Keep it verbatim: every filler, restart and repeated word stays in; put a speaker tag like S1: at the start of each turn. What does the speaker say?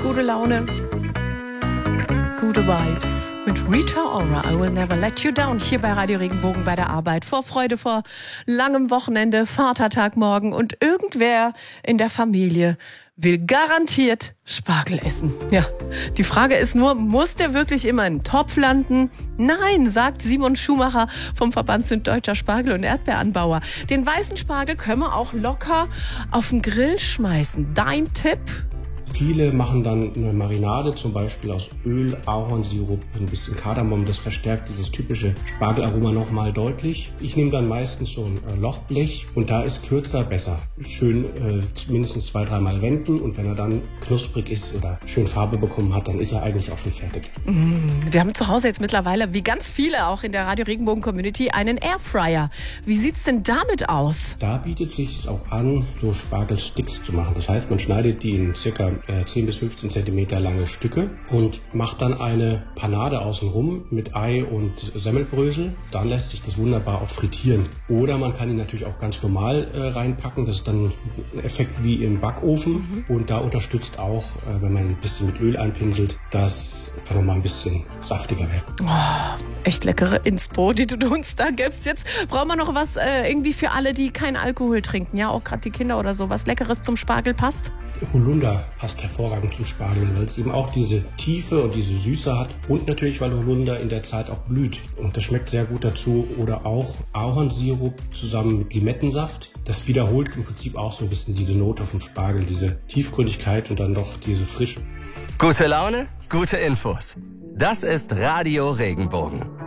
S1: gute Laune, gute Vibes mit Rita Ora. I will never let you down. Hier bei Radio Regenbogen bei der Arbeit. Vor Freude, vor langem Wochenende, Vatertag morgen und irgendwer in der Familie will garantiert Spargel essen. Ja, die Frage ist nur, muss der wirklich immer in den Topf landen? Nein, sagt Simon Schumacher vom Verband Süddeutscher Spargel- und Erdbeeranbauer. Den weißen Spargel können wir auch locker auf den Grill schmeißen. Dein Tipp?
S2: Viele machen dann eine Marinade, zum Beispiel aus Öl, Ahornsirup, ein bisschen Kardamom. Das verstärkt dieses typische Spargelaroma nochmal deutlich. Ich nehme dann meistens so ein Lochblech und da ist kürzer besser. Schön äh, mindestens zwei, dreimal wenden und wenn er dann knusprig ist oder schön Farbe bekommen hat, dann ist er eigentlich auch schon fertig.
S1: Mm, wir haben zu Hause jetzt mittlerweile, wie ganz viele auch in der Radio Regenbogen Community, einen Airfryer. Wie sieht's denn damit aus?
S2: Da bietet es sich auch an, so Spargelsticks zu machen. Das heißt, man schneidet die in circa zehn bis fünfzehn Zentimeter lange Stücke und macht dann eine Panade außenrum mit Ei und Semmelbrösel. Dann lässt sich das wunderbar auch frittieren. Oder man kann ihn natürlich auch ganz normal äh, reinpacken. Das ist dann ein Effekt wie im Backofen. Mhm. Und da unterstützt auch, äh, wenn man ein bisschen mit Öl einpinselt, dass es noch mal ein bisschen saftiger wird.
S1: Oh, echt leckere Inspo, die du uns da gibst. Jetzt brauchen wir noch was äh, irgendwie für alle, die keinen Alkohol trinken. Ja, auch gerade die Kinder oder so. Was Leckeres zum Spargel passt?
S2: Holunder passt hervorragend zum Spargel, weil es eben auch diese Tiefe und diese Süße hat und natürlich, weil Holunder in der Zeit auch blüht. Und das schmeckt sehr gut dazu. Oder auch Ahornsirup zusammen mit Limettensaft. Das wiederholt im Prinzip auch so ein bisschen diese Note vom Spargel, diese Tiefgründigkeit und dann doch diese Frische.
S3: Gute Laune, gute Infos. Das ist Radio Regenbogen.